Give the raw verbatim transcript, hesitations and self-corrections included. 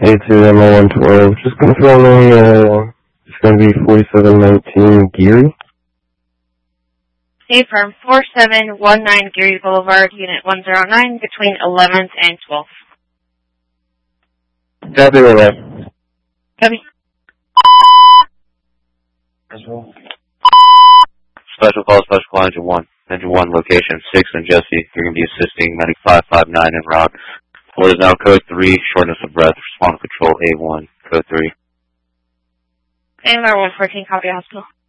A two M O one twelve. Just confirming, uh, it's going to be forty-seven nineteen Geary. Stay firm, four seven one nine Geary Boulevard, Unit one zero nine, between eleventh and twelfth. Copy that. Copy. Special call, special call, engine one. Engine one, location six and Jesse. You're going to be assisting medic five five nine en route. What is now code three, shortness of breath, respond control A one, code three. A M R one fourteen, copy hospital.